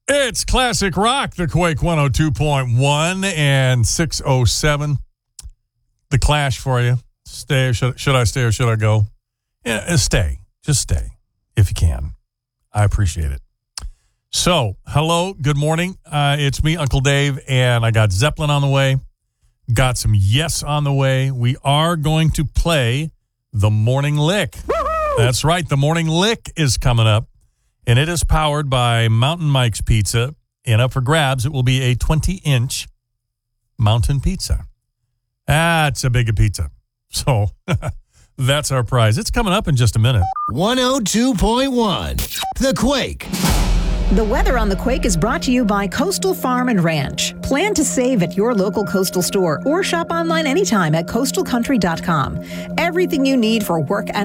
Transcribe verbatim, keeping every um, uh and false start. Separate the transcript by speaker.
Speaker 1: It's Classic Rock, the Quake one oh two point one and six oh seven. The Clash for you. Stay, should, should I stay or should I go? Yeah, stay. Just stay if you can. I appreciate it. So, hello, good morning. Uh, it's me, Uncle Dave, and I got Zeppelin on the way. Got some Yes on the way. We are going to play the Morning Lick. Woo-hoo! That's right. The Morning Lick is coming up, and it is powered by Mountain Mike's Pizza. And up for grabs, it will be a twenty-inch mountain pizza. That's a big pizza. So, that's our prize. It's coming up in just a minute.
Speaker 2: one oh two point one, The Quake.
Speaker 3: The weather on The Quake is brought to you by Coastal Farm and Ranch. Plan to save at your local Coastal store or shop online anytime at coastal country dot com. Everything you need for work and